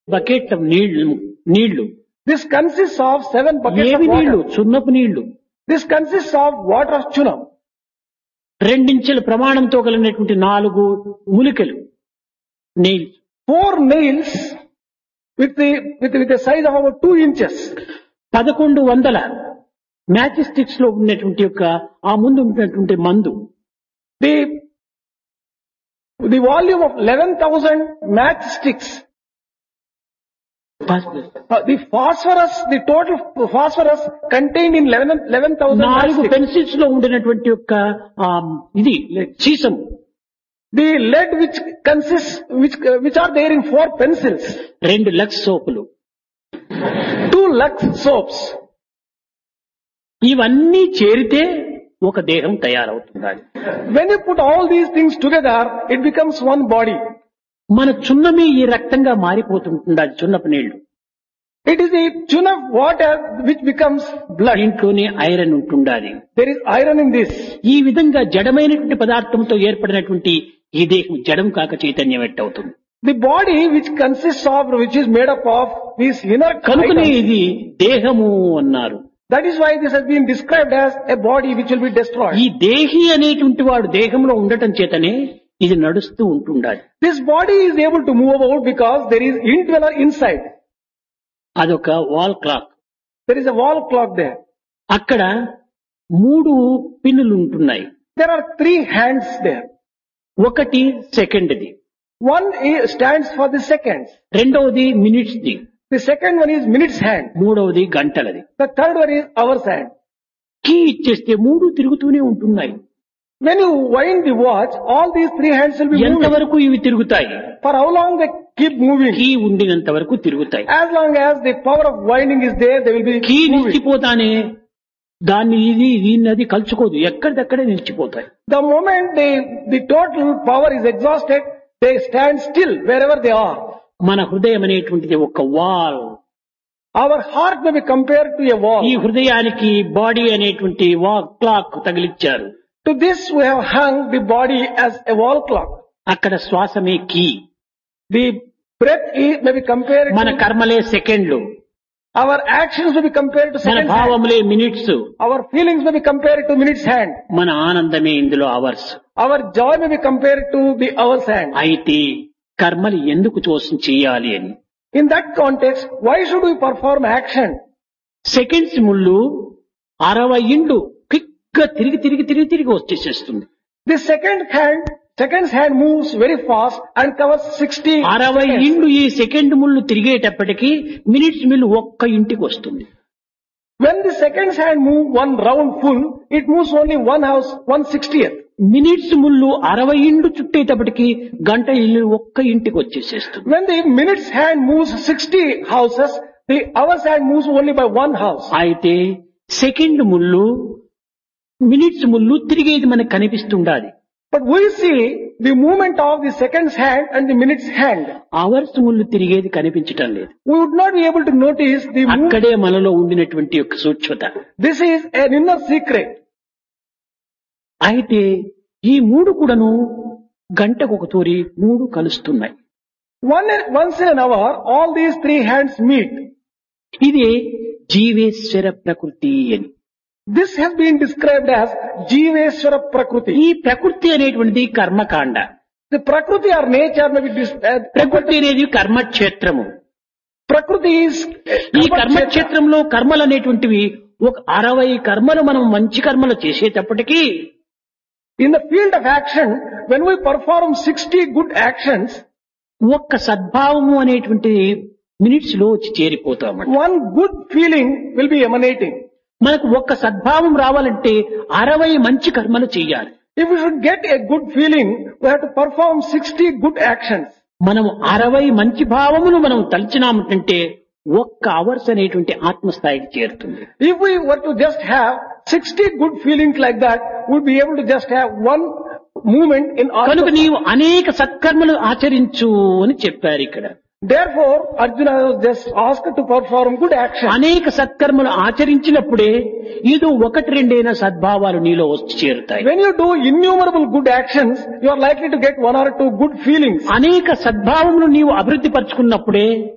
Bucket నీళ్లు This consists of 7 buckets of ఏవి నీళ్లు? water. సున్నపు నీళ్లు. This consists of water of chunam. 2 ఇంచుల ప్రమాణంతో కలిగినటువంటి 4 మూలికలు నీళ్లు. 4 nails with the size of about 2 inches. 1100 match sticks లో ఉన్నటువంటి యొక్క ఆ ముందు ఉన్నటువంటి మందు. The volume of 11,000 matchsticks. The total phosphorus contained in 11,000 4 matchsticks. Pencils లో ఉండినటువంటి యొక్క ఇది sesame. The lead which are there in 4 pencils. 2 Lux సోపులు. 2 Lux soaps. ఇవన్నీ చేరితే ఒక దేహం తయారవుతుంది. When you put all these things together, it becomes one body. మన చున్నమి ఈ రక్తంగా మారిపోతుంటుంది. అది చున్నపు నీళ్లు. It is the chun of water which becomes blood. ఇంట్లోనే ఐరన్ ఉంటుండాలి. There is iron in this. ఈ విధంగా జడమైనటువంటి పదార్థంతో ఏర్పడినటువంటి ఈ దేహం జడం కాక చైతన్యం ఎట్టవుతుంది. The body which is made up of these inner కనుకనే items. ఇది దేహము అన్నారు. That is why this has been described as a body which will be destroyed. ఈ దేహి అనేటువంటి వాడు దేహంలో ఉండటం చేతనే ఇది నడుస్తూ ఉంటుండాలి. This body is able to move about because there is indweller inside. అదొక wall clock. There is a wall clock there. అక్కడ 3 పిన్నులు ఉంటున్నాయి. There are 3 hands there. ఒకటి సెకండ్ది, One stands for the seconds. రెండవది మినిట్స్ది, The second one is minutes hand. మూడవది గంటలది. The third one is hours hand. Key ఇచ్చేస్తే 3 తిరుగుతూనే ఉంటున్నాయి. When you wind the watch, all these 3 hands will be moving. ఎంతవరకు ఇవి తిరుగుతాయి? For how long they keep moving? Key ఉండినంత వరకు తిరుగుతాయి. As long as the power of winding is there, they will be key moving. నిలిచిపోతానే దాన్ని దీన్ని అది కలుచుకోదు, ఎక్కడిదక్కడే నిలిచిపోతాయి. The moment the total power is exhausted, they stand still wherever they are. మన హృదయం అనేటువంటిది ఒక wall. Our heart may be compared to a wall. ఈ హృదయానికి body అనేటువంటి clock తగిలిచ్చారు. To this we have hung the body as a wall clock. అక్కడ శ్వాసమే key. The breath may be compared మన to కర్మలే సెకండ్లు, our actions may be compared to మన seconds hand. భావములే minutes, Our feelings may be compared to minutes hand. మన ఆనందమే ఇందులో hours. Our joy may be compared to the hours hand. అయితే కర్మలు ఎందుకు చేయాలి అని. In that context, why should we perform action? Seconds ముళ్ళు 60 ఇండ్లు క్విక్ గా తిరిగి వచ్చేసేస్తుంది. The seconds hand moves very fast and covers 60 60 seconds. ఇండ్లు ఈ సెకండ్ ముళ్ళు తిరిగేటప్పటికి మినిట్స్ మిల్లు ఒక్క ఇంటికి వస్తుంది. When the seconds hand move one round full, it moves only one house, 1/60th. Minutes ముళ్ళు 60 ఇండ్లు చుట్టేటప్పటికి గంట ఇల్లు ఒక్క ఇంటికి వచ్చేసేస్తుంది. When the minutes hand moves 60 houses, the hours hand moves only by one house. అయితే సెకండ్ ముళ్ళు మినిట్స్ ముళ్ళు తిరిగేది మనకు కనిపిస్తుండాలి. But we see the movement of the seconds hand and the minutes hand. Hours ముళ్ళు తిరిగేది కనిపించటం లేదు. We would not be able to notice the movement. అక్కడే మనలో ఉండినటువంటి యొక్క సూక్ష్మత. This is an inner secret. అయితే ఈ 3 కూడాను గంటకు ఒక తూరి 3 కలుస్తున్నాయి. Once in an hour, all these 3 hands meet. ఇది జీవేశ్వర ప్రకృతి అని. This has been described as Jiveswara Prakriti. ఈ ప్రకృతి అనేటువంటిది కర్మకాండ. The Prakriti or nature may be ప్రకృతి అనేది కర్మక్షేత్రము. Prakriti is ఈ కర్మక్షేత్రంలో కర్మలు అనేటువంటివి ఒక 60 కర్మలు మనం మంచి కర్మలు చేసేటప్పటికీ in the field of action. When we perform 60 good actions, ఒక్క సద్భావము అనేటువంటి మినిట్స్ లో వచ్చి చేరిపోతాం. one good feeling will be emanating. మనకు ఒక్క సద్భావం రావాలంటే 60 మంచి కర్మలు చేయాలి. If we should get a good feeling, we have to perform 60 good actions. మనం 60 మంచి భావములు మనం తలచినామంటే ఒక్క అవర్స్ అనేటువంటి ఆత్మస్థాయికి చేరుతుంది. If we were to just have 60 good feelings like that, we would be able to just have one movement in our కనుక నీవు అనేక సత్కర్మలు ఆచరించు అని చెప్పారు ఇక్కడ. Therefore, Arjuna was just asked to perform good action. అనేక సత్కర్మలు ఆచరించినప్పుడే ఏదో 1-2 సద్భావాలు నీలో వచ్చి చేరుతాయి. When you do innumerable good actions, you are likely to get 1 or 2 good feelings. అనేక సద్భావములు నీవు అభివృద్ధి పరుచుకున్నప్పుడే